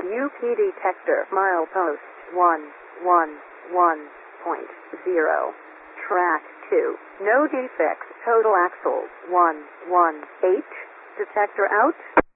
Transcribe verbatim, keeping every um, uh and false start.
U P detector. Milepost one one one point zero. Track two. No defects. Total axles one one eight. Detector out.